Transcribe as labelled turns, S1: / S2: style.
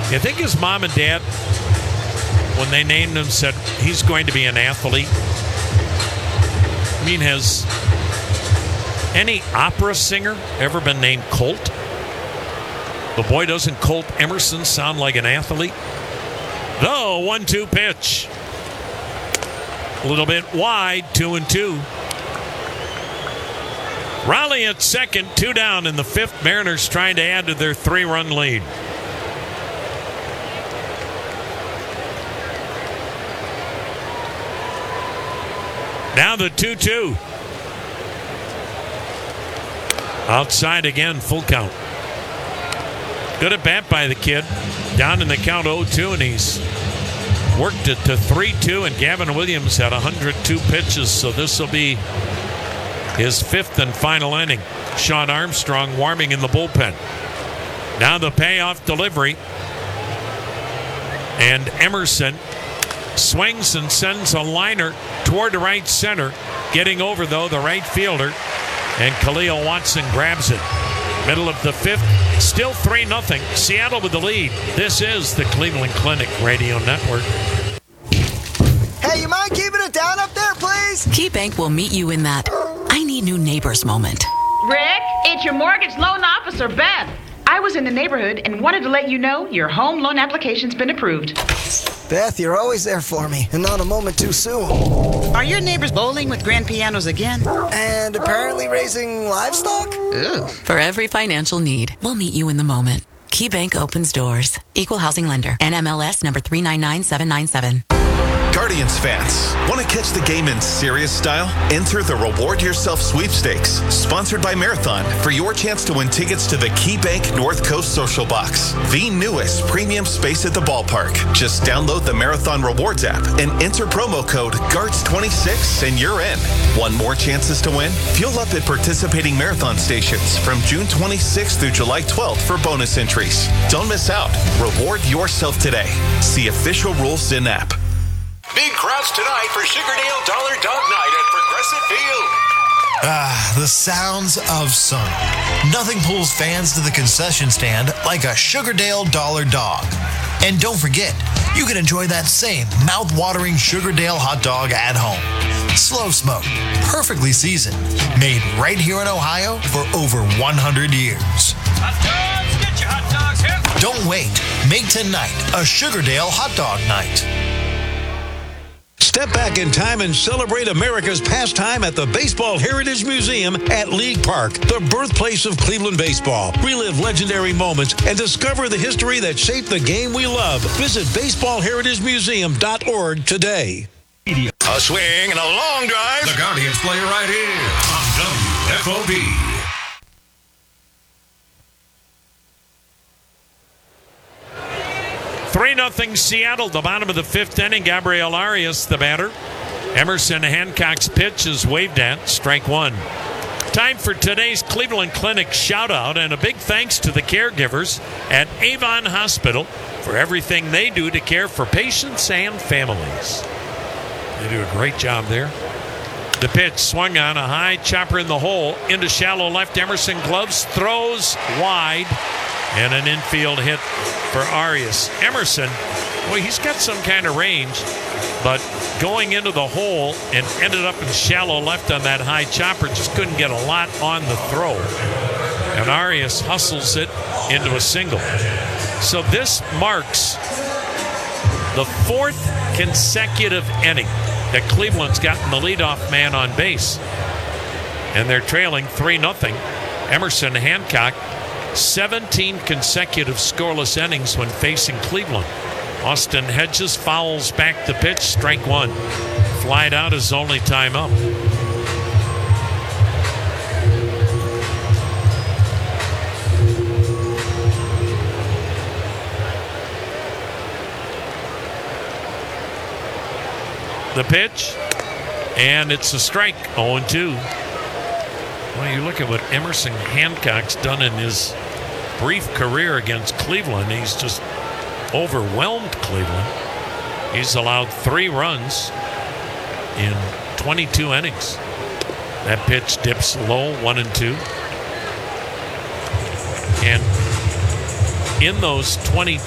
S1: You think his mom and dad, when they named him, said he's going to be an athlete? I mean, has any opera singer ever been named Colt? The boy, doesn't Colt Emerson sound like an athlete? The 1-2 pitch. A little bit wide, 2-2. Raleigh at second, 2 down in the fifth. Mariners trying to add to their 3-run lead. Now the 2-2. Outside again, full count. Good at bat by the kid. Down in the count 0-2, and he's worked it to 3-2, and Gavin Williams had 102 pitches, so this will be his fifth and final inning. Sean Armstrong warming in the bullpen. Now the payoff delivery. And Emerson swings and sends a liner toward the right center. Getting over, though, the right fielder. And Khalil Watson grabs it. Middle of the fifth. Still 3-0. Seattle with the lead. This is the Cleveland Clinic Radio Network.
S2: Hey, you mind keeping it down up there, please?
S3: KeyBank will meet you in that I need new neighbors moment.
S4: Rick, it's your mortgage loan officer, Beth. I was in the neighborhood and wanted to let you know your home loan application's been approved.
S2: Beth, you're always there for me, and not a moment too soon.
S5: Are your neighbors bowling with grand pianos again?
S2: And apparently raising livestock?
S5: Ew.
S3: For every financial need, we'll meet you in the moment. KeyBank opens doors. Equal housing lender. NMLS number 399797.
S6: Guardians fans, want to catch the game in serious style? Enter the Reward Yourself Sweepstakes, sponsored by Marathon, for your chance to win tickets to the KeyBank North Coast Social Box, the newest premium space at the ballpark. Just download the Marathon Rewards app and enter promo code GUARDS26 and you're in. Want more chances to win? Fuel up at participating Marathon stations from June 26th through July 12th for bonus entries. Don't miss out. Reward yourself today. See official rules in app.
S7: Big crowds tonight for Sugardale Dollar Dog Night at Progressive Field.
S8: The sounds of summer. Nothing pulls fans to the concession stand like a Sugardale Dollar Dog. And don't forget, you can enjoy that same mouth-watering Sugardale hot dog at home. Slow smoked, perfectly seasoned, made right here in Ohio for over 100 years.
S7: Hot dogs, get your hot dogs here.
S8: Don't wait. Make tonight a Sugardale hot dog night.
S9: Step back in time and celebrate America's pastime at the Baseball Heritage Museum at League Park, the birthplace of Cleveland baseball. Relive legendary moments and discover the history that shaped the game we love. Visit baseballheritagemuseum.org today.
S7: A swing and a long drive. The Guardians play right here on WFOB.
S1: 3-0 Seattle, the bottom of the fifth inning. Gabriel Arias, the batter. Emerson Hancock's pitch is waved at. Strike one. Time for today's Cleveland Clinic shout-out, and a big thanks to the caregivers at Avon Hospital for everything they do to care for patients and families. They do a great job there. The pitch swung on, a high chopper in the hole, into shallow left. Emerson gloves, throws wide, and an infield hit for Arias. Emerson, well, he's got some kind of range, but going into the hole and ended up in shallow left on that high chopper, just couldn't get a lot on the throw. And Arias hustles it into a single. So this marks the fourth consecutive inning that Cleveland's gotten the leadoff man on base. And they're trailing 3-0. Emerson Hancock, 17 consecutive scoreless innings when facing Cleveland. Austin Hedges fouls back the pitch, strike one. Flied out his only time up. The pitch, and it's a strike, 0-2. Well, you look at what Emerson Hancock's done in his brief career against Cleveland. He's just overwhelmed Cleveland. He's allowed 3 runs in 22 innings. That pitch dips low, 1-2. And in those 22